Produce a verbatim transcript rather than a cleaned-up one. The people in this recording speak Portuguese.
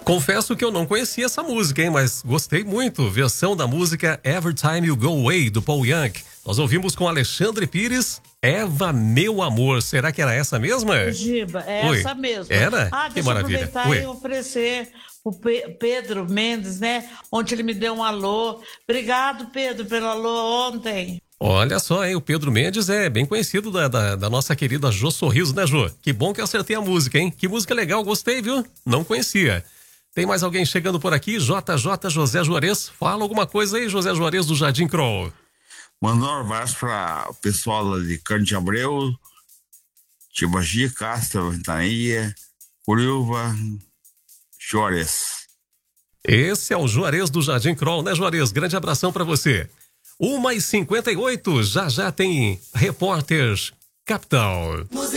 Confesso que eu não conhecia essa música, hein, mas gostei muito. Versão da música Every Time You Go Away, do Paul Young. Nós ouvimos com Alexandre Pires, Eva, Meu Amor. Será que era essa mesma? Giba, é Oi. essa mesmo. Era? Ah, Que deixa eu maravilha. aproveitar Oi. e oferecer o Pe- Pedro Mendes, né? Ontem ele me deu um alô. Obrigado, Pedro, pelo alô ontem. Olha só, hein? O Pedro Mendes é bem conhecido da, da, da nossa querida Jô Sorriso, né, Jô? Que bom que eu acertei a música, hein? Que música legal, gostei, viu? Não conhecia. Tem mais alguém chegando por aqui? J J José Juarez. Fala alguma coisa aí, José Juarez do Jardim Kroll. Mandou um abraço para o pessoal lá de Cano de Abreu, Tibagi, Castro, Ventania, Curiúva, Juarez. Esse é o Juarez do Jardim Kroll, né, Juarez? Grande abração para você. uma e cinquenta e oito, já já tem Repórter Capital.